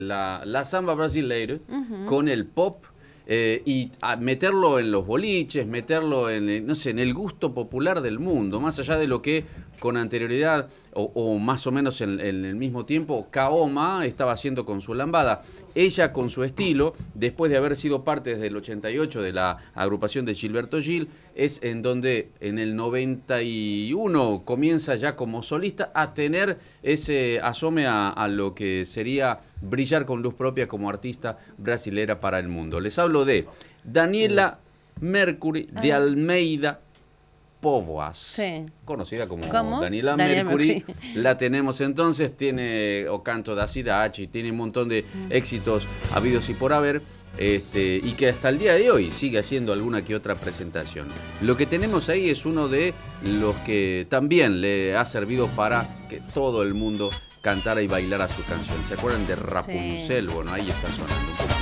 la samba brasileira con el pop y meterlo en los boliches, meterlo en, no sé, en el gusto popular del mundo, más allá de lo que con anterioridad o más o menos en el mismo tiempo Kaoma estaba haciendo con su lambada. Ella con su estilo, después de haber sido parte desde el 88 de la agrupación de Gilberto Gil, es en donde en el 91 comienza ya como solista a tener ese asome a lo que sería brillar con luz propia como artista brasilera para el mundo. Les hablo de Daniela Mercury de Almeida Póvoas, sí, conocida como Daniela Mercury. La tenemos entonces, tiene O Canto da Cidade, tiene un montón de éxitos habidos y por haber, y que hasta el día de hoy sigue haciendo alguna que otra presentación. Lo que tenemos ahí es uno de los que también le ha servido para que todo el mundo cantara y bailara su canción. ¿Se acuerdan de Rapunzel? Sí. Bueno, ahí está sonando un poco.